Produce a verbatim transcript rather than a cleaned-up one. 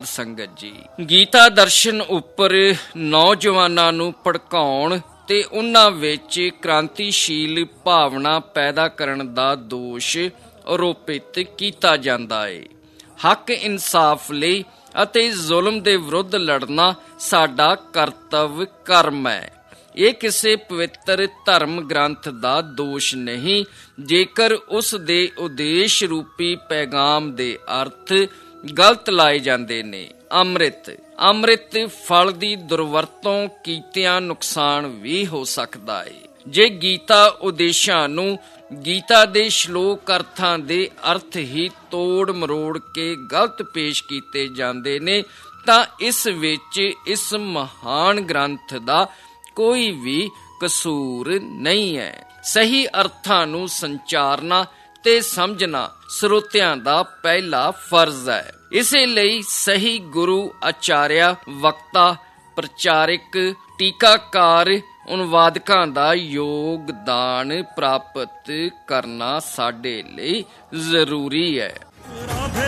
ਸੰਗਤ ਜੀ, ਗੀਤਾ ਦਰਸ਼ਨ ਉੱਪਰ ਨੌਜਵਾਨਾਂ ਨੂੰ ਭੜਕਾਉਣ ਤੇ ਉਹਨਾਂ ਵਿੱਚ ਕ੍ਰਾਂਤੀਸ਼ੀਲ ਭਾਵਨਾ ਪੈਦਾ ਕਰਨ ਦਾ ਦੋਸ਼ ਆਰੋਪਿਤ ਕੀਤਾ ਜਾਂਦਾ ਹੈ। ਹੱਕ ਇਨਸਾਫ ਲਈ ਅਤੇ ਜ਼ੁਲਮ ਦੇ ਵਿਰੁੱਧ ਲੜਨਾ ਸਾਡਾ ਕਰਤੱਵ ਕਰਮ ਹੈ। ਇਹ ਕਿਸੇ ਪਵਿੱਤਰ ਧਰਮ ਗ੍ਰੰਥ ਦਾ ਦੋਸ਼ ਨਹੀਂ, ਜੇਕਰ ਉਸ ਦੇ ਉਦੇਸ਼ ਰੂਪੀ ਪੈਗਾਮ ਦੇ ਅਰਥ ਗਲਤ ਲਾਏ ਜਾਂਦੇ ਨੇ। ਅੰਮ੍ਰਿਤ ਅੰਮ੍ਰਿਤ ਫਲ ਦੀ ਦੁਰਵਰਤੋਂ ਕੀਤਿਆਂ ਨੁਕਸਾਨ ਵੀ ਹੋ ਸਕਦਾ ਹੈ। ਜੇ ਗੀਤਾ ਉਦੇਸ਼ਾਂ ਨੂੰ ਗੀਤਾ ਦੇ ਸ਼ਲੋਕ ਅਰਥਾਂ ਦੇ ਅਰਥ ਹੀ ਤੋੜ ਮਰੋੜ ਕੇ ਗਲਤ ਪੇਸ਼ ਕੀਤੇ ਜਾਂਦੇ ਨੇ ਤਾਂ ਇਸ ਵਿੱਚ ਇਸ ਮਹਾਨ ਗ੍ਰੰਥ ਦਾ ਕੋਈ ਵੀ ਕਸੂਰ ਨਹੀਂ ਹੈ। ਸਹੀ ਅਰਥਾਂ ਨੂੰ ਸੰਚਾਰਨਾ ਤੇ ਸਮਝਣਾ ਸਰੋਤਿਆਂ ਦਾ ਪਹਿਲਾ ਫਰਜ਼ ਹੈ। ਇਸੇ ਲਈ ਸਹੀ ਗੁਰੂ, ਆਚਾਰਿਆ, ਵਕਤਾ, ਪ੍ਰਚਾਰਕ, ਟੀਕਾਕਾਰ, ਅਨੁਵਾਦਕਾਂ ਦਾ ਯੋਗਦਾਨ ਪ੍ਰਾਪਤ ਕਰਨਾ ਸਾਡੇ ਲਈ ਜ਼ਰੂਰੀ ਹੈ।